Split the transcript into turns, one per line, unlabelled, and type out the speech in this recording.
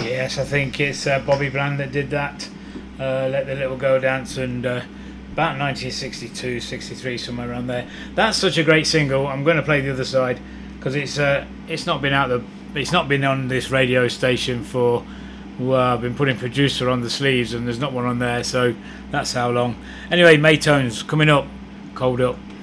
Yes, I think it's Bobby Bland that did that. Let the Little Girl Dance, and about 1962, 63, somewhere around there. That's such a great single. I'm going to play the other side because it's not been it's not been on this radio station for. Well, I've been putting producer on the sleeves, and there's not one on there, so that's how long. Anyway, Maytones coming up, Cold Up.